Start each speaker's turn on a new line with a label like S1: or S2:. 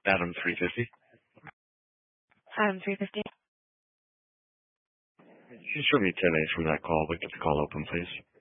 S1: Adam 350.
S2: Adam 350.
S1: Can you show me 10 days from that call, but get the call open, please?